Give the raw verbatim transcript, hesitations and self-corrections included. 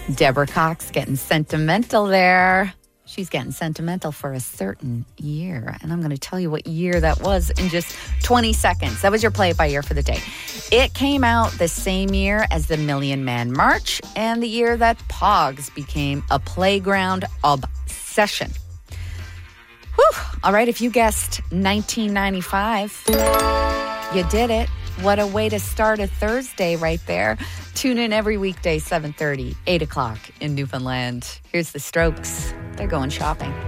Deborah Cox getting sentimental there. She's getting sentimental for a certain year. And I'm going to tell you what year that was in just twenty seconds. That was your play-by-year for the day. It came out the same year as the Million Man March and the year that Pogs became a playground obsession. Whew. All right, if you guessed nineteen ninety-five, you did it. What a way to start a Thursday right there. Tune in every weekday, seven thirty, eight o'clock in Newfoundland. Here's the Strokes. They're going shopping.